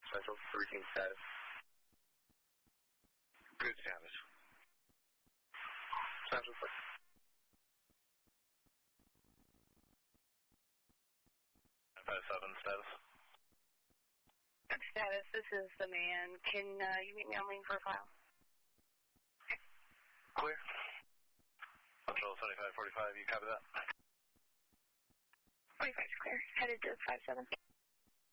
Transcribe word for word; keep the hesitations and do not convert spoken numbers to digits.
Central, routine status. Good status. Central, sir. five seven status. Good status, this is the man. Can uh, you meet me on lane for a file? Clear. Central seventy-five forty-five, you copy that? forty-five is clear. Headed to five seven.